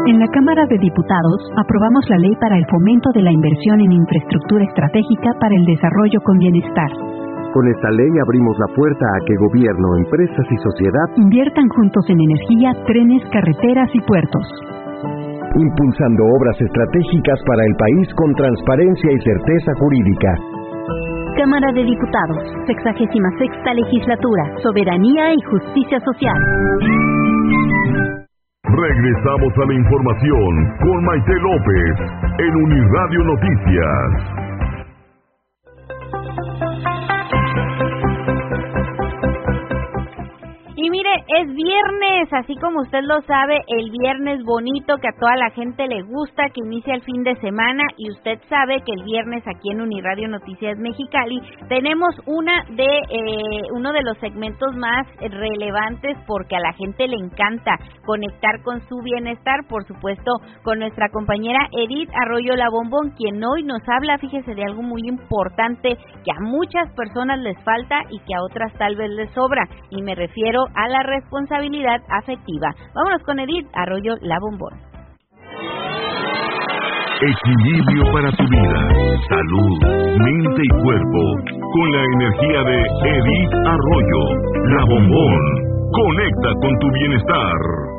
En la Cámara de Diputados aprobamos la ley para el fomento de la inversión en infraestructura estratégica para el desarrollo con bienestar. Con esta ley abrimos la puerta a que gobierno, empresas y sociedad inviertan juntos en energía, trenes, carreteras y puertos, impulsando obras estratégicas para el país con transparencia y certeza jurídica. Cámara de Diputados, 66ª Legislatura, Soberanía y Justicia Social. Regresamos a la información con Maite López en Uniradio Noticias. Y mire, es viernes, así como usted lo sabe, el viernes bonito que a toda la gente le gusta, que inicia el fin de semana, y usted sabe que el viernes aquí en Uniradio Noticias Mexicali tenemos uno de los segmentos más relevantes porque a la gente le encanta conectar con su bienestar, por supuesto, con nuestra compañera Edith Arroyo La Bombón, quien hoy nos habla, fíjese, de algo muy importante que a muchas personas les falta y que a otras tal vez les sobra, y me refiero a la responsabilidad afectiva. Vámonos con Edith Arroyo La Bombón. Equilibrio para tu vida, salud, mente y cuerpo, con la energía de Edith Arroyo La Bombón. Conecta con tu bienestar.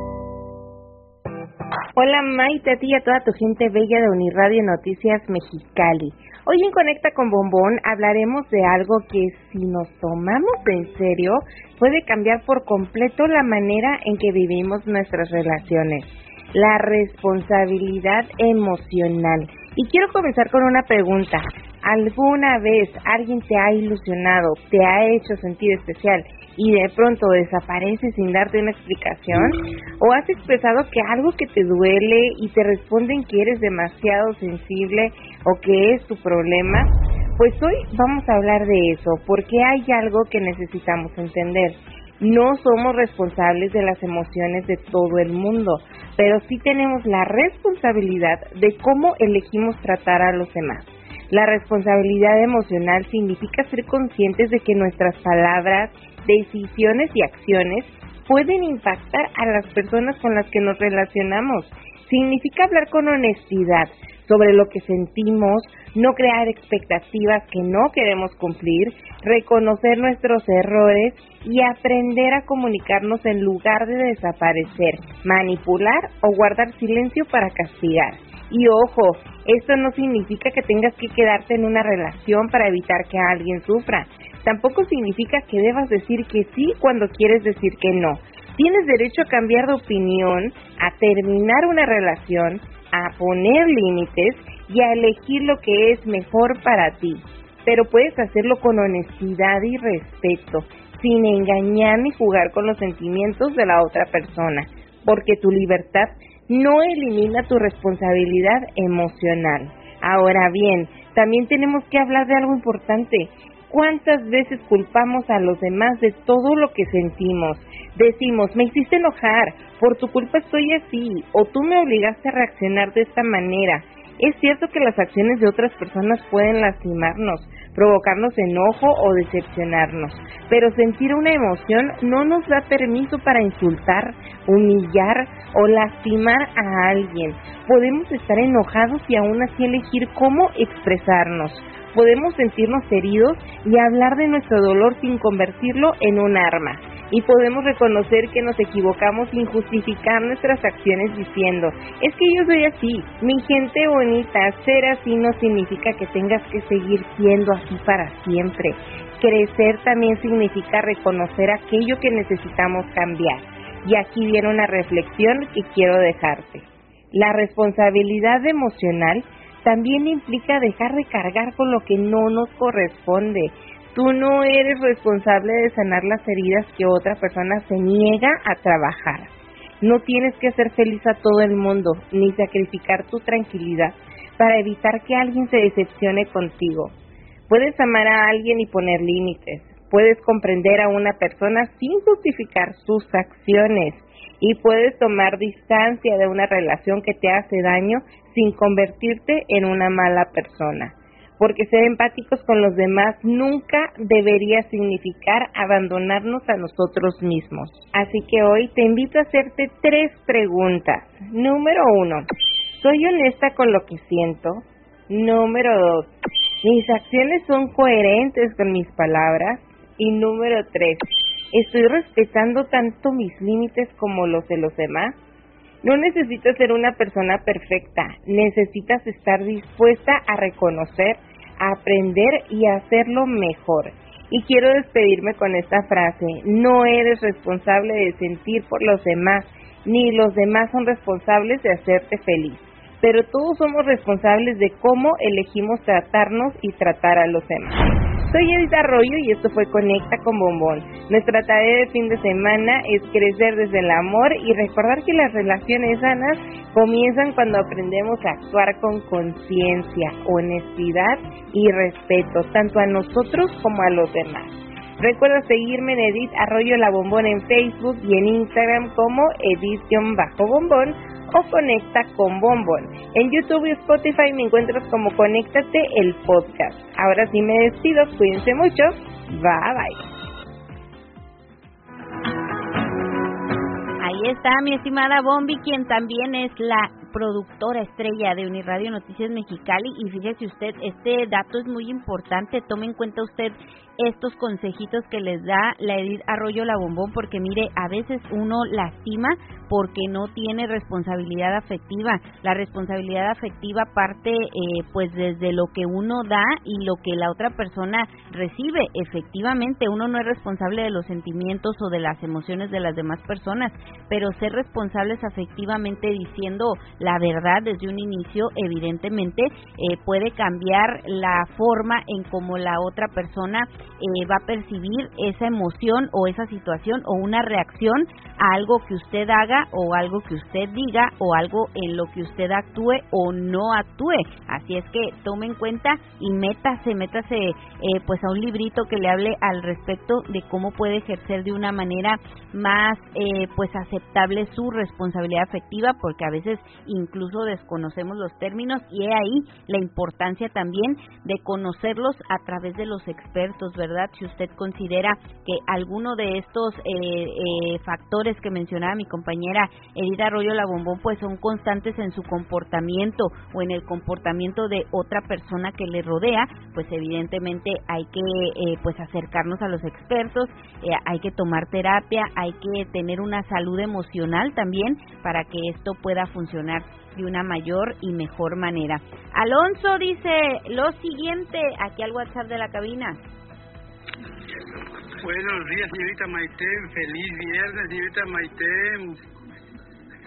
Hola Maite, a ti y a toda tu gente bella de Uniradio Noticias Mexicali. Hoy en Conecta con Bombón hablaremos de algo que, si nos tomamos en serio, puede cambiar por completo la manera en que vivimos nuestras relaciones: la responsabilidad emocional. Y quiero comenzar con una pregunta. ¿Alguna vez alguien te ha ilusionado, te ha hecho sentir especial y de pronto desaparece sin darte una explicación? ¿O has expresado que algo que te duele y te responden que eres demasiado sensible o que es tu problema? Pues hoy vamos a hablar de eso, porque hay algo que necesitamos entender. No somos responsables de las emociones de todo el mundo, pero sí tenemos la responsabilidad de cómo elegimos tratar a los demás. La responsabilidad emocional significa ser conscientes de que nuestras palabras, decisiones y acciones pueden impactar a las personas con las que nos relacionamos. Significa hablar con honestidad sobre lo que sentimos, no crear expectativas que no queremos cumplir, reconocer nuestros errores y aprender a comunicarnos en lugar de desaparecer, manipular o guardar silencio para castigar. Y ojo, esto no significa que tengas que quedarte en una relación para evitar que alguien sufra. Tampoco significa que debas decir que sí cuando quieres decir que no. Tienes derecho a cambiar de opinión, a terminar una relación, a poner límites y a elegir lo que es mejor para ti. Pero puedes hacerlo con honestidad y respeto, sin engañar ni jugar con los sentimientos de la otra persona, porque tu libertad no elimina tu responsabilidad emocional. Ahora bien, también tenemos que hablar de algo importante. ¿Cuántas veces culpamos a los demás de todo lo que sentimos? Decimos, me hiciste enojar, por tu culpa estoy así, o tú me obligaste a reaccionar de esta manera. Es cierto que las acciones de otras personas pueden lastimarnos, provocarnos enojo o decepcionarnos, pero sentir una emoción no nos da permiso para insultar, humillar o lastimar a alguien. Podemos estar enojados y aún así elegir cómo expresarnos. Podemos sentirnos heridos y hablar de nuestro dolor sin convertirlo en un arma. Y podemos reconocer que nos equivocamos sin justificar nuestras acciones diciendo, es que yo soy así, mi gente bonita, ser así no significa que tengas que seguir siendo así para siempre. Crecer también significa reconocer aquello que necesitamos cambiar. Y aquí viene una reflexión que quiero dejarte. La responsabilidad emocional también implica dejar de cargar con lo que no nos corresponde. Tú no eres responsable de sanar las heridas que otra persona se niega a trabajar. No tienes que hacer feliz a todo el mundo, ni sacrificar tu tranquilidad para evitar que alguien se decepcione contigo. Puedes amar a alguien y poner límites. Puedes comprender a una persona sin justificar sus acciones. Y puedes tomar distancia de una relación que te hace daño sin convertirte en una mala persona. porque ser empáticos con los demás nunca debería significar abandonarnos a nosotros mismos. Así que hoy te invito a hacerte 3 preguntas. Número 1, ¿soy honesta con lo que siento? Número 2, ¿mis acciones son coherentes con mis palabras? Y número 3, ¿estoy respetando tanto mis límites como los de los demás? No necesitas ser una persona perfecta, necesitas estar dispuesta a reconocer, a aprender y a hacerlo mejor. Y quiero despedirme con esta frase: no eres responsable de sentir por los demás, ni los demás son responsables de hacerte feliz. Pero todos somos responsables de cómo elegimos tratarnos y tratar a los demás. Soy Edith Arroyo y esto fue Conecta con Bombón. Nuestra tarea de fin de semana es crecer desde el amor y recordar que las relaciones sanas comienzan cuando aprendemos a actuar con conciencia, honestidad y respeto, tanto a nosotros como a los demás. Recuerda seguirme en Edith Arroyo La Bombón en Facebook y en Instagram como Edith-Bombón o Conecta con Bombón. En YouTube y Spotify me encuentras como Conéctate el podcast. Ahora sí me despido, cuídense mucho, bye bye. Ahí está mi estimada Bombi, quien también es la productora estrella de Uniradio Noticias Mexicali. Y fíjese usted, este dato es muy importante, tome en cuenta usted estos consejitos que les da la Edith Arroyo La Bombón, porque mire, a veces uno lastima porque no tiene responsabilidad afectiva. La responsabilidad afectiva parte pues desde lo que uno da y lo que la otra persona recibe. Efectivamente, uno no es responsable de los sentimientos o de las emociones de las demás personas, pero ser responsables afectivamente diciendo la verdad desde un inicio, evidentemente puede cambiar la forma en cómo la otra persona va a percibir esa emoción o esa situación o una reacción a algo que usted haga o algo que usted diga o algo en lo que usted actúe o no actúe. Así es que tome en cuenta y métase pues a un librito que le hable al respecto de cómo puede ejercer de una manera más pues aceptable su responsabilidad afectiva, porque a veces incluso desconocemos los términos y he ahí la importancia también de conocerlos a través de los expertos, ¿verdad? Si usted considera que alguno de estos factores que mencionaba mi compañera Edith Arroyo La Bombón pues son constantes en su comportamiento o en el comportamiento de otra persona que le rodea, pues evidentemente hay que pues acercarnos a los expertos, hay que tomar terapia, hay que tener una salud emocional también para que esto pueda funcionar de una mayor y mejor manera. Alonso dice lo siguiente aquí al WhatsApp de la cabina. Buenos días, señorita Maite, feliz viernes, señorita Maite.